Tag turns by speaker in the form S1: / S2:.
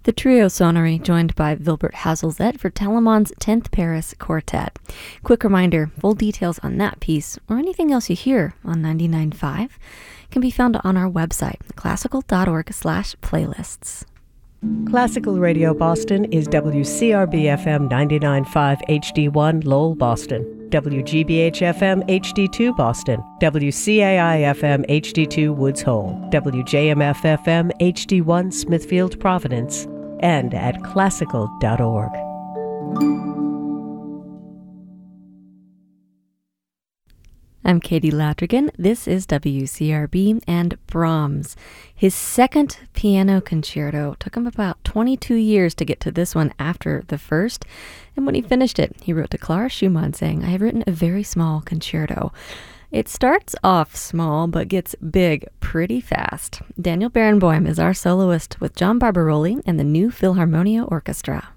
S1: The trio sonnery joined by Wilbert Hazelzet for Telemann's 10th Paris Quartet. Quick reminder, full details on that piece or anything else you hear on 99.5 can be found on our website, classical.org/playlists.
S2: Classical Radio Boston is WCRB-FM 99.5 HD1 Lowell, Boston, WGBH-FM HD2 Boston, WCAI-FM HD2 Woods Hole, WJMF-FM HD1 Smithfield, Providence, and at classical.org.
S1: I'm Katie Latrigan. This is WCRB and Brahms. His second piano concerto took him about 22 years to get to this one after the first. And when he finished it, he wrote to Clara Schumann saying, "I have written a very small concerto." It starts off small, but gets big pretty fast. Daniel Barenboim is our soloist with John Barbaroli and the New Philharmonia Orchestra.